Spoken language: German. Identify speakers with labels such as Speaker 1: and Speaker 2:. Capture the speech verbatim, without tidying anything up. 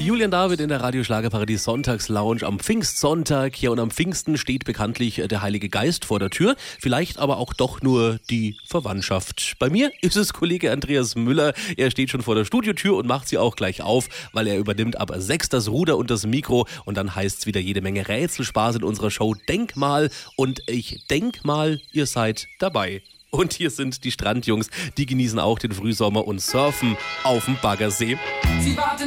Speaker 1: Julian David in der Radioschlagerparadies Sonntagslounge am Pfingstsonntag. Ja, und am Pfingsten steht bekanntlich der Heilige Geist vor der Tür. Vielleicht aber auch doch nur die Verwandtschaft. Bei mir ist es Kollege Andreas Müller. Er steht schon vor der Studiotür und macht sie auch gleich auf, weil er übernimmt ab sechs das Ruder und das Mikro. Und dann heißt es wieder jede Menge Rätselspaß in unserer Show Denk mal. Und ich denk mal, ihr seid dabei. Und hier sind die Strandjungs, die genießen auch den Frühsommer und surfen auf dem Baggersee. Sie warten